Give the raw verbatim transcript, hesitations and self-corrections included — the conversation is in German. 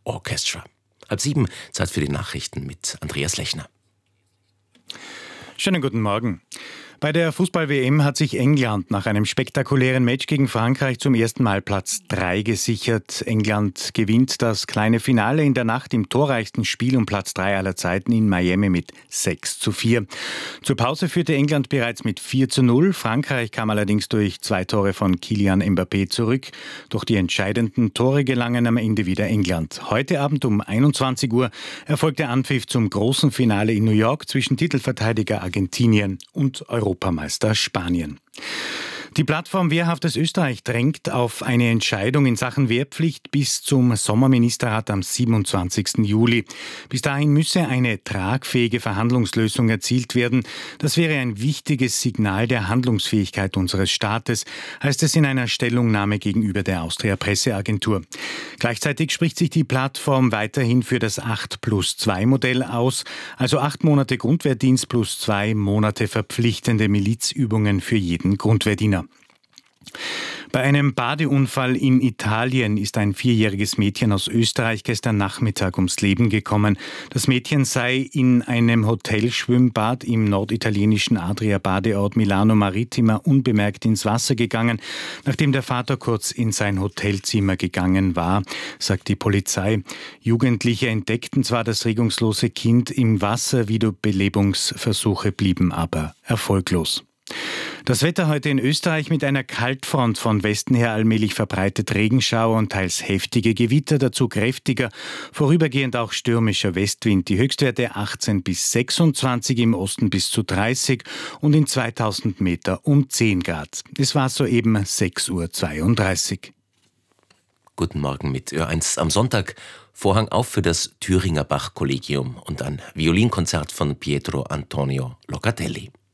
Orchestra. Halb sieben, Zeit für die Nachrichten mit Andreas Lechner. Schönen guten Morgen. Bei der Fußball-W M hat sich England nach einem spektakulären Match gegen Frankreich zum ersten Mal Platz drei gesichert. England gewinnt das kleine Finale in der Nacht im torreichsten Spiel um Platz drei aller Zeiten in Miami mit sechs zu vier. Zur Pause führte England bereits mit vier zu null. Frankreich kam allerdings durch zwei Tore von Kylian Mbappé zurück. Doch die entscheidenden Tore gelangen am Ende wieder England. Heute Abend um einundzwanzig Uhr erfolgt der Anpfiff zum großen Finale in New York zwischen Titelverteidiger Argentinien und Europa. Europameister Spanien. Die Plattform Wehrhaftes Österreich drängt auf eine Entscheidung in Sachen Wehrpflicht bis zum Sommerministerrat am siebenundzwanzigsten Juli. Bis dahin müsse eine tragfähige Verhandlungslösung erzielt werden. Das wäre ein wichtiges Signal der Handlungsfähigkeit unseres Staates, heißt es in einer Stellungnahme gegenüber der Austria Presseagentur. Gleichzeitig spricht sich die Plattform weiterhin für das acht plus zwei Modell aus, also acht Monate Grundwehrdienst plus zwei Monate verpflichtende Milizübungen für jeden Grundwehrdiener. Bei einem Badeunfall in Italien ist ein vierjähriges Mädchen aus Österreich gestern Nachmittag ums Leben gekommen. Das Mädchen sei in einem Hotelschwimmbad im norditalienischen Adria-Badeort Milano Marittima unbemerkt ins Wasser gegangen, nachdem der Vater kurz in sein Hotelzimmer gegangen war, sagt die Polizei. Jugendliche entdeckten zwar das regungslose Kind im Wasser, Wiederbelebungsversuche blieben aber erfolglos. Das Wetter heute in Österreich mit einer Kaltfront von Westen her allmählich verbreitet Regenschauer und teils heftige Gewitter, dazu kräftiger, vorübergehend auch stürmischer Westwind. Die Höchstwerte achtzehn bis sechsundzwanzig, im Osten bis zu dreißig und in zweitausend Meter um zehn Grad. Es war soeben sechs Uhr zweiunddreißig. Guten Morgen mit Ö eins am Sonntag. Vorhang auf für das Thüringer Bach-Kollegium und ein Violinkonzert von Pietro Antonio Locatelli.